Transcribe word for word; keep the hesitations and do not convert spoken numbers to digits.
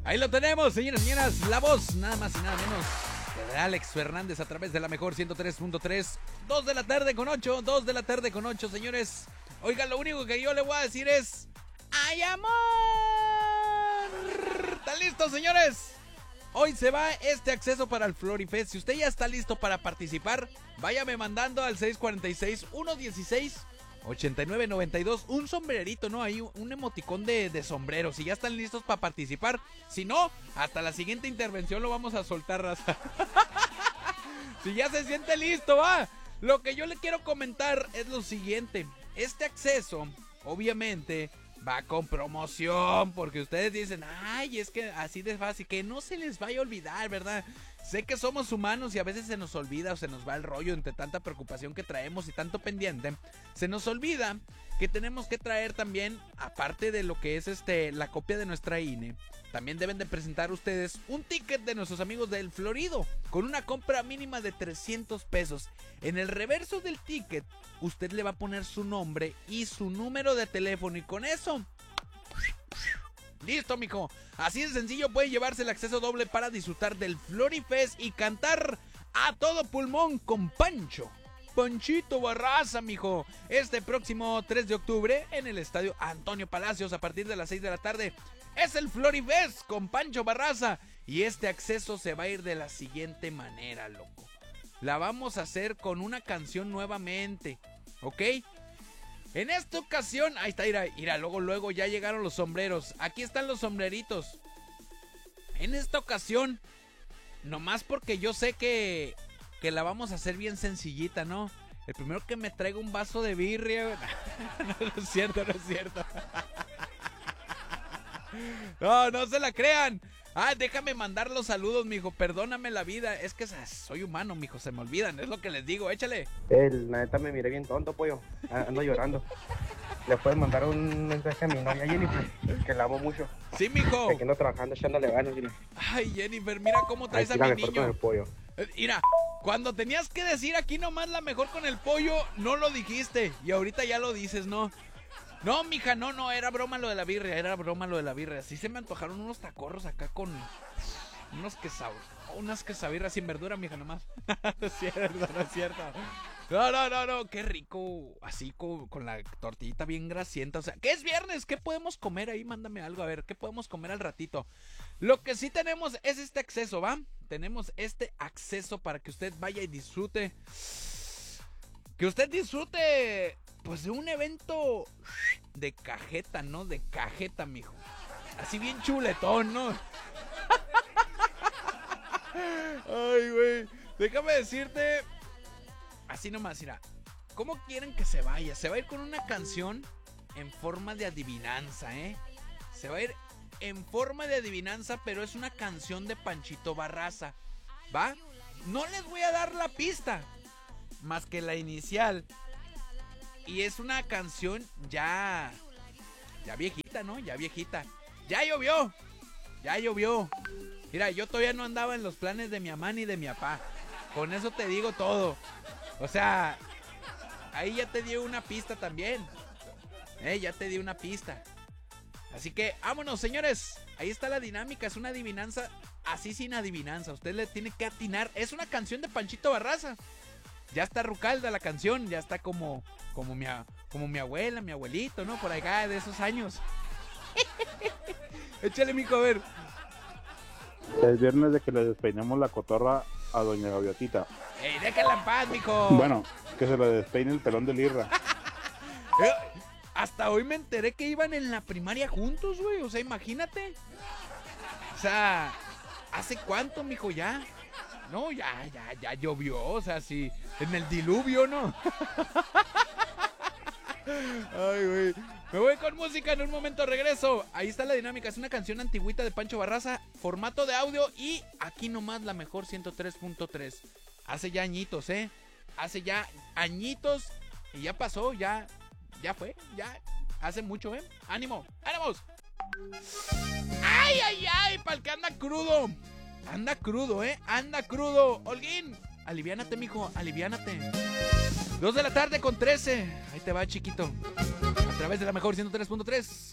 Ahí lo tenemos, señoras y señoras. La voz, nada más y nada menos, de Alex Fernández a través de la mejor ciento tres punto tres. dos de la tarde con ocho, dos de la tarde con ocho, señores. Oigan, lo único que yo le voy a decir es... ¡Ay, amor! ¿Están listos, señores? Hoy se va este acceso para el Florifest. Si usted ya está listo para participar, váyame mandando al seis cuatro seis, uno uno seis, ocho nueve nueve dos un sombrerito, ¿no? Ahí un emoticón de, de sombrero. Si ya están listos para participar. Si no, hasta la siguiente intervención lo vamos a soltar, raza. Si ya se siente listo, va. Lo que yo le quiero comentar es lo siguiente. Este acceso, obviamente, va con promoción, porque ustedes dicen, ay, es que así de fácil, que no se les vaya a olvidar, ¿verdad? Sé que somos humanos y a veces se nos olvida o se nos va el rollo entre tanta preocupación que traemos y tanto pendiente. Se nos olvida que tenemos que traer también, aparte de lo que es este la copia de nuestra I N E, también deben de presentar ustedes un ticket de nuestros amigos del Florido, con una compra mínima de trescientos pesos. En el reverso del ticket, usted le va a poner su nombre y su número de teléfono, y con eso... listo, mijo. Así de sencillo puede llevarse el acceso doble para disfrutar del Florifest y cantar a todo pulmón con Pancho. Panchito Barraza, mijo. Este próximo tres de octubre en el estadio Antonio Palacios a partir de las seis de la tarde. Es el Florifest con Pancho Barraza. Y este acceso se va a ir de la siguiente manera, loco. La vamos a hacer con una canción nuevamente, ¿ok? En esta ocasión, ahí está, mira, mira, luego, luego ya llegaron los sombreros. Aquí están los sombreritos. En esta ocasión, nomás porque yo sé que, que la vamos a hacer bien sencillita, ¿no? El primero que me traiga un vaso de birria. No, no es cierto, no es cierto. No, no se la crean. Ah, déjame mandar los saludos, mijo. Perdóname la vida. Es que soy humano, mijo. Se me olvidan. Es lo que les digo. Échale. El, la neta me miré bien tonto, pollo. Ando llorando. Le puedes mandar un mensaje a mi novia Jennifer, que la amo mucho. Sí, mijo. Que ando trabajando, echándole ganas. Dile. Ay, Jennifer, mira cómo traes Aquí a la mi mejor niño. con el pollo. Eh, Mira, cuando tenías que decir aquí nomás la mejor con el pollo, no lo dijiste. Y ahorita ya lo dices, ¿no? No, mija, no, no, era broma lo de la birria, era broma lo de la birria. Sí se me antojaron unos tacorros acá con unos quesabos, unas quesabirras sin verdura, mija, nomás. No es cierto, no es cierto. No, no, no, no, qué rico, así con, con la tortillita bien grasienta. O sea, ¿qué es viernes? ¿Qué podemos comer ahí? Mándame algo, a ver, ¿qué podemos comer al ratito? Lo que sí tenemos es este acceso, ¿va? Tenemos este acceso para que usted vaya y disfrute. Que usted disfrute... pues de un evento de cajeta, ¿no? De cajeta, mijo. Así bien chuletón, ¿no? Ay, güey. Déjame decirte. Así nomás, mira. ¿Cómo quieren que se vaya? Se va a ir con una canción en forma de adivinanza, ¿eh? Se va a ir en forma de adivinanza, pero es una canción de Panchito Barraza, ¿va? No les voy a dar la pista, más que la inicial. Y es una canción ya... ya viejita, ¿no? Ya viejita. ¡Ya llovió! ¡Ya llovió! Mira, yo todavía no andaba en los planes de mi mamá ni de mi papá. Con eso te digo todo. O sea, ahí ya te di una pista también. Eh, ya te di una pista. Así que, vámonos, señores. Ahí está la dinámica. Es una adivinanza así sin adivinanza. Usted le tiene que atinar. Es una canción de Panchito Barraza. Ya está rucalda la canción, ya está como, como, mi, como mi abuela, mi abuelito, ¿no? Por acá de esos años. Échale, mijo, a ver. Es viernes de que le despeinemos la cotorra a doña Gaviotita. ¡Ey, déjala en paz, mijo! Bueno, que se le despeine el pelón de Lirra. eh, hasta hoy me enteré que iban en la primaria juntos, güey. O sea, imagínate. O sea, ¿hace cuánto, mijo, ya? No, ya, ya, ya llovió, o sea, sí, en el diluvio, ¿no? Ay, güey. Me voy con música, en un momento regreso. Ahí está la dinámica, es una canción antigüita de Pancho Barraza, formato de audio y aquí nomás la mejor ciento tres punto tres. Hace ya añitos, ¿eh? Hace ya añitos y ya pasó, ya, ya fue, ya, hace mucho, ¿eh? ¡Ánimo! ¡Ánimos! ¡Ay, ay, ay! Para el que anda crudo. Anda crudo, ¿eh? Anda crudo. Holguín, aliviánate, mijo, aliviánate. Dos de la tarde con trece. Ahí te va, chiquito. A través de la mejor ciento tres punto tres.